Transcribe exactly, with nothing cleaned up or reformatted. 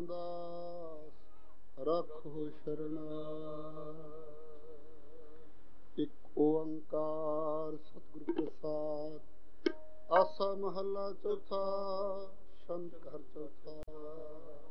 ਰਾਮਦਾਸ ਰੱਖੋ ਸ਼ਰਨਾ। ਇੱਕ ਓੰਕਾਰ ਸਤਿਗੁਰ ਪ੍ਰਸਾਦ। ਆਸਾ ਮਹੱਲਾ ਚੌਥਾ। ਛੰਦ ਘਰ ਚੌਥਾ।